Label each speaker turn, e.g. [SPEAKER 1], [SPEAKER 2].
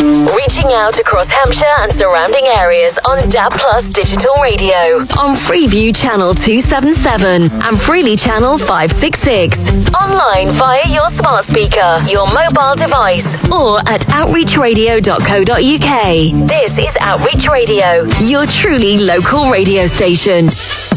[SPEAKER 1] Reaching out across Hampshire and surrounding areas on DAB Plus Digital Radio, on Freeview Channel 277 and Freely Channel 566. Online via your smart speaker, your mobile device, or at outreachradio.co.uk. This is Outreach Radio, your truly local radio station.